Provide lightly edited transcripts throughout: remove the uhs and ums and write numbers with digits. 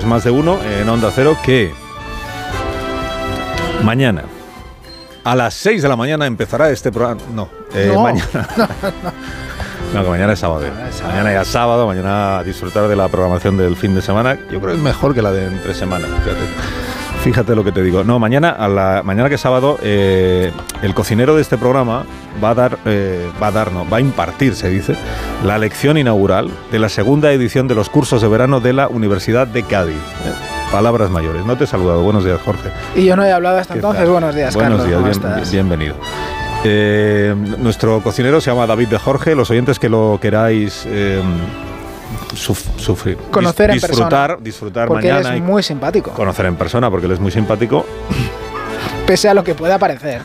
Más de Uno en Onda Cero, que mañana a las 6 de la mañana empezará este programa. Mañana. No, que mañana es sábado. Mañana ya es sábado, mañana a disfrutar de la programación del fin de semana. Yo creo que es mejor que la de entre semana. Fíjate lo que te digo. No, mañana que es sábado, el cocinero de este programa va a impartir, se dice, la lección inaugural de la segunda edición de los cursos de verano de la Universidad de Cádiz. Palabras mayores. No te he saludado. Buenos días, Jorge. Y yo no he hablado hasta entonces. Buenos días, Carlos. Buenos días, bienvenido. Nuestro cocinero se llama David de Jorge. Los oyentes que lo queráis sufrir, conocer en persona, disfrutar porque mañana. Él es muy simpático. Conocer en persona, porque él es muy simpático. Pese a lo que pueda parecer.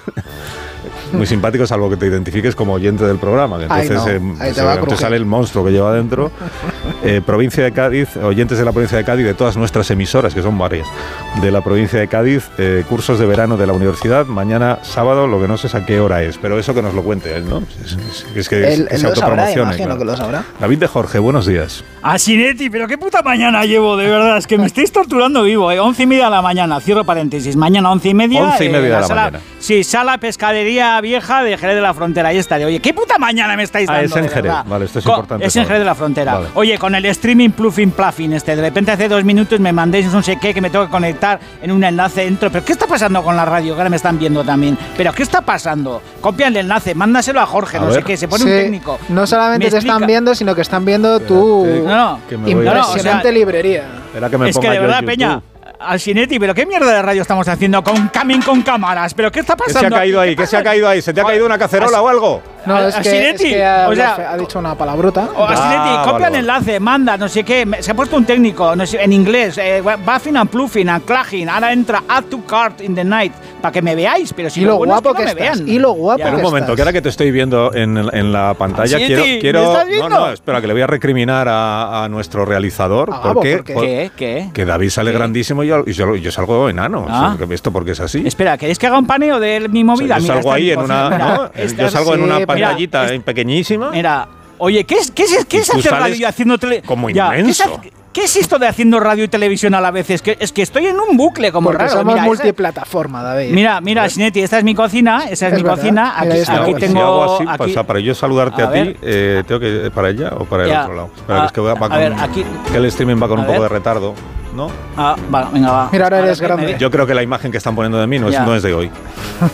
Muy simpático, salvo que te identifiques como oyente del programa. Que entonces te sale el monstruo que lleva adentro. Provincia de Cádiz, oyentes de la provincia de Cádiz, de todas nuestras emisoras, que son varias, de la provincia de Cádiz, cursos de verano de la universidad, mañana sábado, lo que no sé es a qué hora es, pero eso que nos lo cuente él, ¿no? Es que se autopromocione. Claro. Que lo sabrá. David de Jorge, buenos días. Asinetti, pero qué puta mañana llevo, de verdad, es que me estáis torturando vivo, 11:30 de la mañana, cierro paréntesis, mañana 11:30. 11:30 de la mañana. Sí, sala pescadería vieja de Jerez de la Frontera, ahí estaré. Oye, qué puta mañana me estáis dando. Es en Jerez, vale, esto es importante. Es en Jerez de la Frontera. Vale. Oye, con el streaming pluffing de repente hace 2 minutos me mandéis no sé qué, que me tengo que conectar en un enlace dentro. ¿Pero qué está pasando con la radio? Que ahora me están viendo también. ¿Pero qué está pasando? Copia el enlace, mándaselo a Jorge, no sé qué, se pone un técnico. No solamente te están viendo, sino que están viendo tu impresionante librería. Es que de verdad, Peña, Asinetti, pero qué mierda de radio estamos haciendo con cámaras, pero qué está pasando. ¿Qué se ha caído ahí? ¿Qué se ha caído ahí? ¿Se te ha caído una cacerola o algo? No, es que ha dicho una palabrota. Asinetti, copia el enlace, manda, no sé qué. Se ha puesto un técnico, no sé, en inglés, buffing and pluffing and clagging. Ahora entra add to cart in the night, para que me veáis, pero si lo guapo que vean. Y lo guapo que estás. Un momento, que ahora que te estoy viendo en la pantalla, quiero espera, que le voy a recriminar a nuestro realizador. ¿Por qué? Que David sale grandísimo y yo salgo enano. ¿Esto por qué es así? Espera, ¿queréis que haga un paneo de mi movida? Yo salgo ahí en una... Yo salgo en una pantallita pequeñísima. Mira, oye, ¿qué es hacer radio haciendo televisión? Como inmenso. ¿Qué es esto de haciendo radio y televisión a la vez? Es que estoy en un bucle como porque raro. Somos multiplataforma, David. Mira, Asinetti, esta es mi cocina. Esa es mi cocina. Aquí tengo. Si hago así, para yo saludarte a ti, tengo que para ella o para el otro lado. Espera, es que va con. Aquí. Que el streaming va con un poco de retardo, ¿no? Venga, va. Mira, ahora eres grande. Yo creo que la imagen que están poniendo de mí no es de hoy.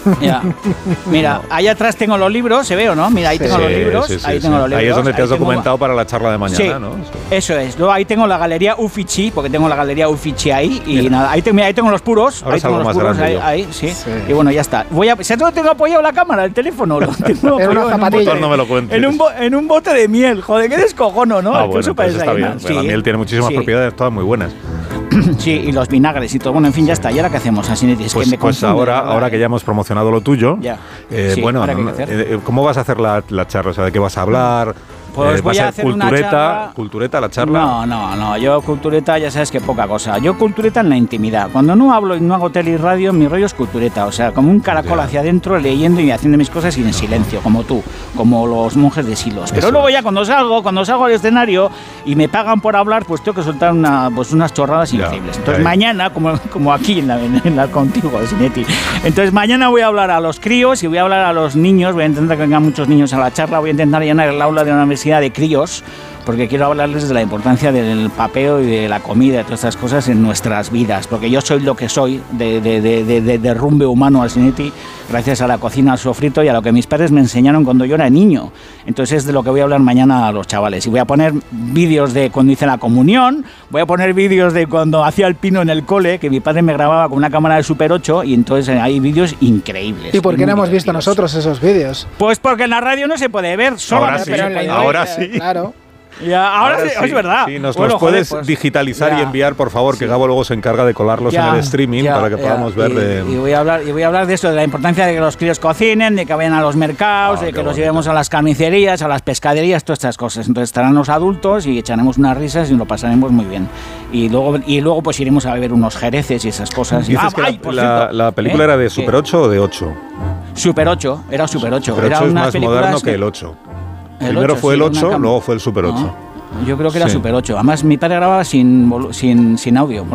Mira, ahí atrás tengo los libros, ¿se ve o no? Mira, ahí tengo los libros. Ahí tengo los libros. Ahí es donde te has documentado para la charla de mañana, ¿no? Eso es. Luego ahí tengo la galería Uffizi, porque tengo la galería Uffizi ahí. Y nada, ahí tengo los puros. Ahora ahí tengo los puros. Ahí, sí. Y bueno, ya está. ¿No tengo apoyado la cámara, el teléfono? En una zapatilla. No me lo cuentes. En un bote de miel. Joder, qué descojono, ¿no? Bueno, pues está bien. La miel tiene muchísimas propiedades, todas muy buenas. Sí, y los vinagres y todo. Bueno, en fin, ya está. ¿Y ahora qué hacemos, Asinetti? Pues ahora que ya hemos promocionado lo tuyo, bueno, ¿cómo vas a hacer la charla? O sea, ¿de qué vas a hablar? Pues voy a hacer cultureta la charla. No, yo cultureta ya sabes que poca cosa. Yo cultureta en la intimidad. Cuando no hablo y no hago tele y radio, mi rollo es cultureta. O sea, como un caracol hacia adentro, leyendo y haciendo mis cosas y en silencio, como tú, como los monjes de Silos. Pero luego ya cuando salgo al escenario y me pagan por hablar, pues tengo que soltar unas chorradas increíbles. Entonces mañana, como aquí en la contigo, Asinetti. Entonces mañana voy a hablar a los críos y voy a hablar a los niños. Voy a intentar que vengan muchos niños a la charla. Voy a intentar llenar el aula de una universidad de críos, porque quiero hablarles de la importancia del papeo y de la comida y todas estas cosas en nuestras vidas, porque yo soy lo que soy de derrumbe humano, Asinetti, gracias a la cocina, al sofrito y a lo que mis padres me enseñaron cuando yo era niño. Entonces es de lo que voy a hablar mañana a los chavales, y voy a poner vídeos de cuando hice la comunión, voy a poner vídeos de cuando hacía el pino en el cole, que mi padre me grababa con una cámara de Super 8, y entonces hay vídeos increíbles. ¿Y por qué no hemos visto nosotros esos vídeos? Pues porque en la radio no se puede ver, solo ahora sí. Claro. Ahora sí, es verdad. Sí, nos puedes digitalizar y enviar, por favor, que Gabo luego se encarga de colarlos en el streaming para que podamos ver. Y voy a hablar de esto, de la importancia de que los críos cocinen, de que vayan a los mercados, de que los llevemos a las carnicerías, a las pescaderías, todas estas cosas. Entonces estarán los adultos y echaremos unas risas y lo pasaremos muy bien. Y luego pues iremos a beber unos jereces y esas cosas. Dices que la película era de Super 8 o de 8. Super 8, era Super 8. Super 8 es más moderno que el 8. Primero fue el 8, luego fue el Super 8. Yo creo que era Super 8. Además, mi padre grababa sin audio.